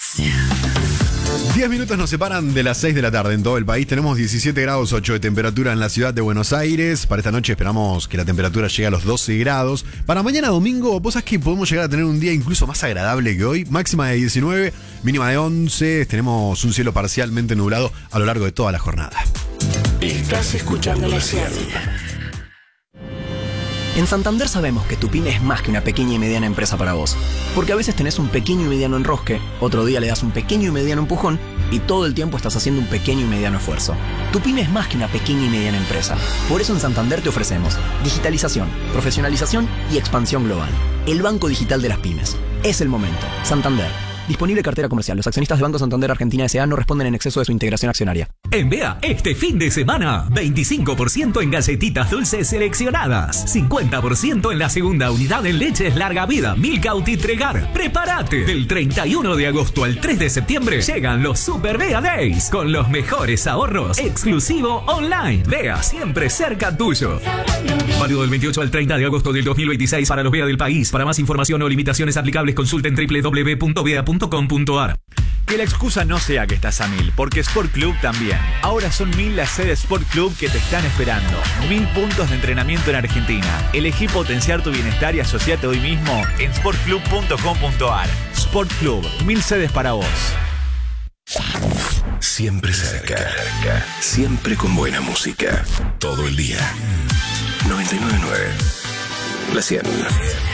10 minutos nos separan de las 6 de la tarde en todo el país. Tenemos 17 grados 8 de temperatura en la ciudad de Buenos Aires. Para esta noche esperamos que la temperatura llegue a los 12 grados. Para mañana domingo, vos sabés que podemos llegar a tener un día incluso más agradable que hoy. Máxima de 19, mínima de 11. Tenemos un cielo parcialmente nublado a lo largo de toda la jornada. Estás escuchando La Ciudad. En Santander sabemos que tu pyme es más que una pequeña y mediana empresa para vos. Porque a veces tenés un pequeño y mediano enrosque, otro día le das un pequeño y mediano empujón y todo el tiempo estás haciendo un pequeño y mediano esfuerzo. Tu pyme es más que una pequeña y mediana empresa. Por eso en Santander te ofrecemos digitalización, profesionalización y expansión global. El banco digital de las pymes. Es el momento. Santander. Disponible cartera comercial. Los accionistas de Banco Santander Argentina S.A. no responden en exceso de su integración accionaria. En Bea, este fin de semana, 25% en galletitas dulces seleccionadas, 50% en la segunda unidad en leches larga vida, Milka Tregar. ¡Prepárate! Del 31 de agosto al 3 de septiembre llegan los Super Bea Days con los mejores ahorros, exclusivo online. Bea, siempre cerca tuyo. Válido del 28 al 30 de agosto del 2026 para los Bea del país. Para más información o limitaciones aplicables, consulten www.bea.com.ar. Que la excusa no sea que estás a 1000, porque Sport Club también. Ahora son 1000 las sedes Sport Club que te están esperando. 1000 puntos de entrenamiento en Argentina. Elegí potenciar tu bienestar y asociate hoy mismo en sportclub.com.ar. Sport Club, 1000 sedes para vos. Siempre cerca. Siempre con buena música. Todo el día. 99.9. La 100.